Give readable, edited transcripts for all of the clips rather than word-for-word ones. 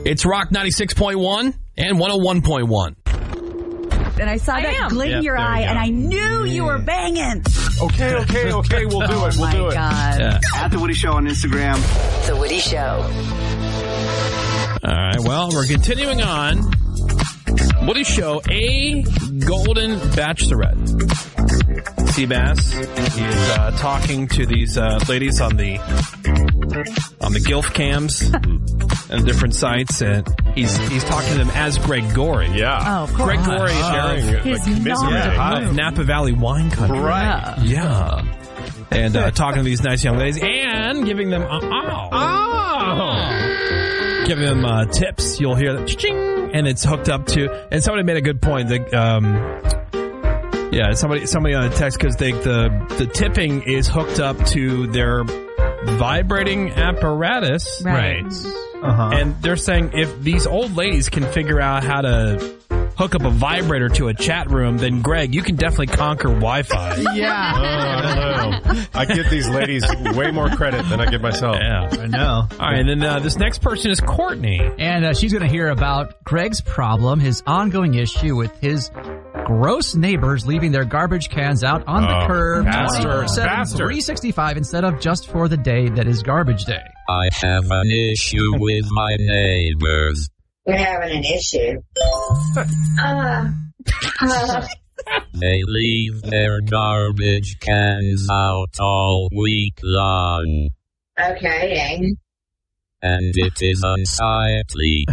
It's Rock 96.1 and 101.1. And I saw that glint in your eye, and I knew you were banging. Okay, we'll do it. We'll do it. God. Yeah. At The Woody Show on Instagram. The Woody Show. All right, well, we're continuing on. Woody Show, a golden bachelorette. Seabass is talking to these ladies on the Gilf cams and different sites, and he's talking to them as Greg Gorey. Yeah. Oh, of course. Greg Gorey is of Napa Valley wine country. Right. Yeah. And talking to these nice young ladies and giving them giving them tips. You'll hear that ching, and it's hooked up to. And somebody made a good point. Somebody on a text because the tipping is hooked up to their vibrating apparatus, Right. And they're saying if these old ladies can figure out how to hook up a vibrator to a chat room, then Greg, you can definitely conquer Wi-Fi. Yeah. I don't know. I give these ladies way more credit than I give myself. Yeah, I know. All right, and then this next person is Courtney. And she's going to hear about Greg's problem, his ongoing issue with his gross neighbors leaving their garbage cans out on the curb 24/7, 365 instead of just for the day that is garbage day. I have an issue with my neighbors. You're having an issue. They leave their garbage cans out all week long. Okay. And it is unsightly.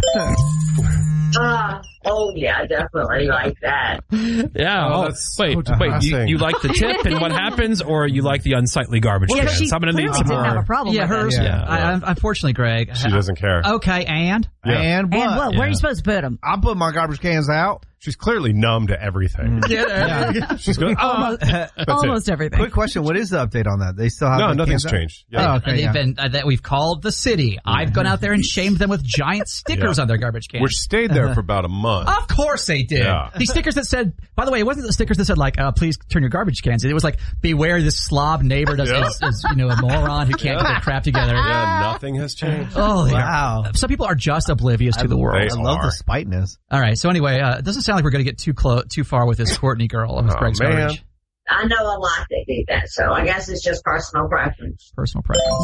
Oh yeah, definitely like that. Yeah. Wait. You like the tip and what happens, or you like the unsightly garbage Well, cans? she Somebody clearly needs didn't have a problem Yeah, with hers. that. Unfortunately, Greg. She doesn't care. Okay, and? Yeah. And what? And what? Where are you supposed to put them? I put my garbage cans out. She's clearly numb to everything. She's going, Almost everything. Quick question: what is the update on that? They still have the nothing's cans out? changed. Yeah. Oh, okay, They've been that we've called the city. I've gone out there and shamed them with giant stickers on their garbage cans. Which stayed there for about a month. Of course they did. Yeah. These stickers that said, by the way, it wasn't the stickers that said like, please turn your garbage cans in. It was like, beware this slob neighbor is a moron who can't get their crap together. Yeah, nothing has changed. Oh, wow. Some people are just oblivious to the world. They I love are. the spiteness. All right. So anyway, it doesn't sound like we're going to get too far with this Courtney girl with Greg's man. garbage. I know a lot that do that, so I guess it's just personal preference. Personal preference.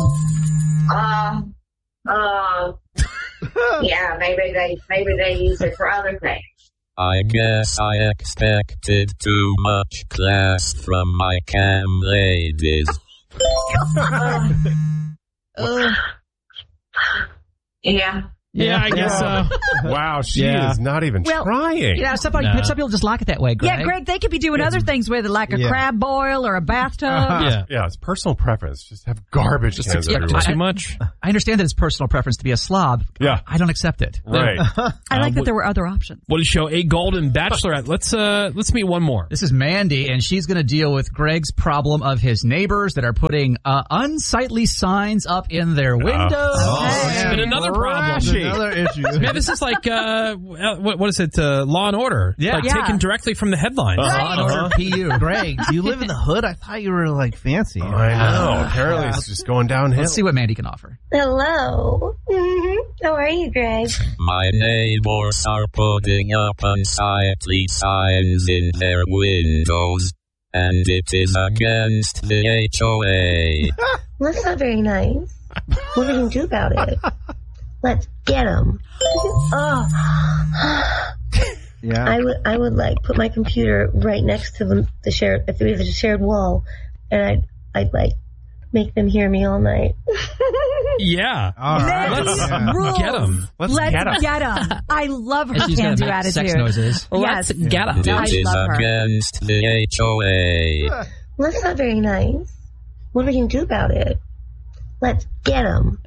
Yeah, maybe they use it for other things. I guess I expected too much class from my cam ladies. Yeah. Yeah, I guess so. Wow, she is not even trying. Yeah, some people just like it that way, Greg. Yeah, Greg, they could be doing other things with it, like a crab boil or a bathtub. Yeah, it's personal preference. Just have garbage cans everywhere. Too much. I understand that it's personal preference to be a slob. Yeah. I don't accept it. Right. I like that there were other options. Woody Show, a golden bachelorette. Let's meet one more. This is Mandy, and she's going to deal with Greg's problem of his neighbors that are putting unsightly signs up in their windows. It's been another problem. Another issue. Man, this is like what is it? Law and Order. Yeah. Taken directly from the headlines. Law and Order PU. Greg, do you live in the hood? I thought you were like fancy. I know. Apparently, it's just going downhill. Let's see what Mandy can offer. Hello. How are you, Greg? My neighbors are putting up unsightly signs in their windows, and it is against the HOA. That's not very nice. What are we going to do about it? Let's get them. Yeah. I would like put my computer right next to the shared, if it was a shared wall, and I'd like make them hear me all night. Yeah. All right. Let's Rules. get them. Let's get them. I love her And she's going can-do to make attitude. sex noises. Let's get them. And I it is love her. against the HOA. That's not very nice. What are we going to do about it? Let's get them.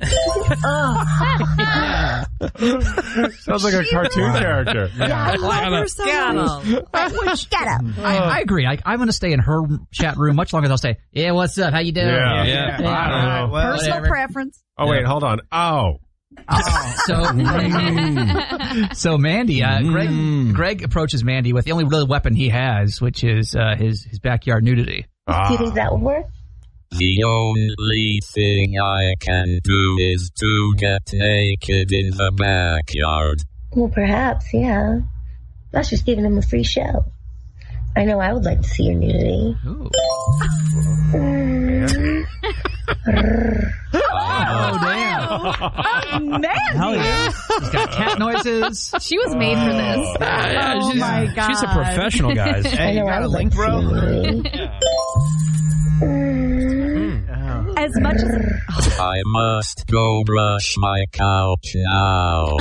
Sounds like a cartoon character. Yeah, I love her so much. Get them. I agree. I'm going to stay in her chat room much longer than I'll say, yeah, what's up? How you doing? Yeah. All right, well, Personal preference. Oh, wait, hold on. So Mandy, Greg approaches Mandy with the only real weapon he has, which is his backyard nudity. Do you think that would work? The only thing I can do is to get naked in the backyard. Well, perhaps, yeah. That's just giving him a free show. I know I would like to see your nudity. Ooh. Oh, damn. Oh, man. Hell yeah. He's got cat noises. She was made for this. Oh, my God. She's a professional, guys. I know I would like to see your nudity. As much as I must go brush my couch now.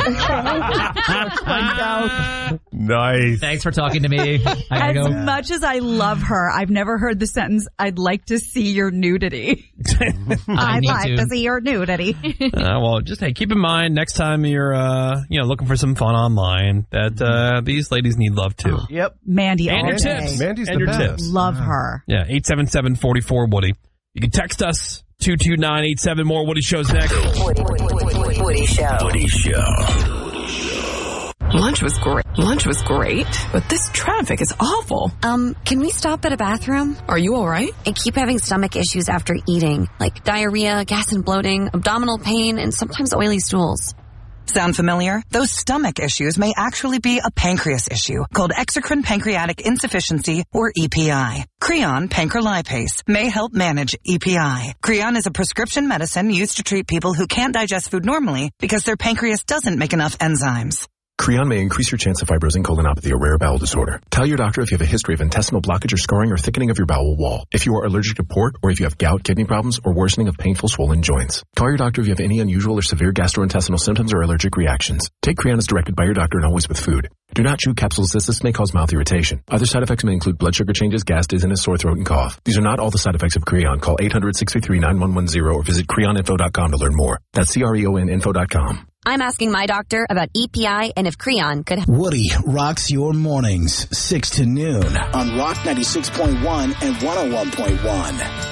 Nice. Thanks for talking to me. As much as I love her, I've never heard the sentence, I'd like to see your nudity. I'd like to see your nudity. Well, just keep in mind next time you're looking for some fun online that these ladies need love too. Yep. Mandy and all your day. tips. Mandy's and the your best. tips. Love her. Yeah, 877-44-WOODY. You can text us 22987. More Woody Shows next. Woody Show. Woody Show. Lunch was great, but this traffic is awful. Can we stop at a bathroom? Are you all right? I keep having stomach issues after eating, like diarrhea, gas and bloating, abdominal pain, and sometimes oily stools. Sound familiar? Those stomach issues may actually be a pancreas issue called exocrine pancreatic insufficiency, or EPI. Creon pancrelipase may help manage EPI. Creon is a prescription medicine used to treat people who can't digest food normally because their pancreas doesn't make enough enzymes. Creon may increase your chance of fibrosing colonopathy, a rare bowel disorder. Tell your doctor if you have a history of intestinal blockage or scarring or thickening of your bowel wall, if you are allergic to pork, or if you have gout, kidney problems, or worsening of painful swollen joints. Call your doctor if you have any unusual or severe gastrointestinal symptoms or allergic reactions. Take Creon as directed by your doctor and always with food. Do not chew capsules as this may cause mouth irritation. Other side effects may include blood sugar changes, gas, dizziness, sore throat, and cough. These are not all the side effects of Creon. Call 800-633-9110 or visit creoninfo.com to learn more. That's CREONinfo.com. I'm asking my doctor about EPI and if Creon could help. Woody rocks your mornings 6 to noon on Rock 96.1 and 101.1.